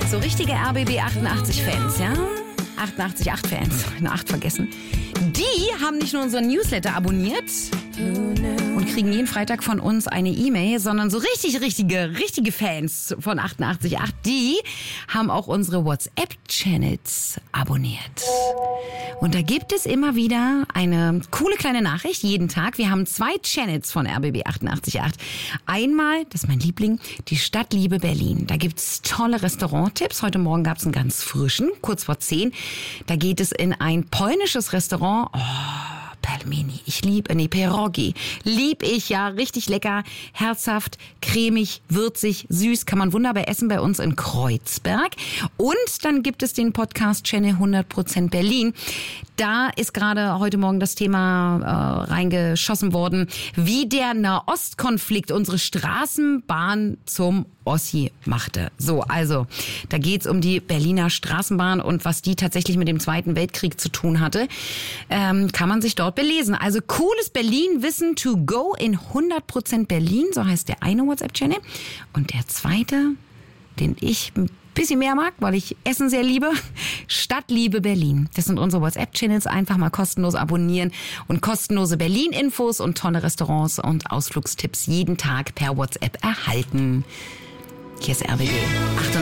So richtige RBB 88-Fans, ja? 88-8-Fans, eine 8 vergessen. Die haben nicht nur unseren Newsletter abonniert und kriegen jeden Freitag von uns eine E-Mail, sondern so richtige Fans von 88.8, die haben auch unsere WhatsApp-Channels abonniert. Und da gibt es immer wieder eine coole kleine Nachricht, jeden Tag. Wir haben 2 Channels von RBB 88.8. Einmal, das ist mein Liebling, die Stadtliebe Berlin. Da gibt's tolle Restauranttipps. Heute Morgen gab's einen ganz frischen, kurz vor 10. Da geht es in ein polnisches Restaurant. Pelmeni, Pierogi. Lieb ich, ja, richtig lecker, herzhaft, cremig, würzig, süß, kann man wunderbar essen bei uns in Kreuzberg. Und dann gibt es den Podcast-Channel 100% Berlin. Da ist gerade heute Morgen das Thema reingeschossen worden, wie der Nahostkonflikt unsere Straßenbahn zum Ossi machte. So, also, da geht's um die Berliner Straßenbahn und was die tatsächlich mit dem Zweiten Weltkrieg zu tun hatte, kann man sich dort belesen. Also, cooles Berlin-Wissen to go in 100% Berlin, so heißt der eine WhatsApp-Channel. Und der zweite, den ich ein bisschen mehr mag, weil ich Essen sehr liebe, Stadtliebe Berlin. Das sind unsere WhatsApp-Channels. Einfach mal kostenlos abonnieren und kostenlose Berlin-Infos und tolle Restaurants und Ausflugstipps jeden Tag per WhatsApp erhalten. Hier ist RBB 88.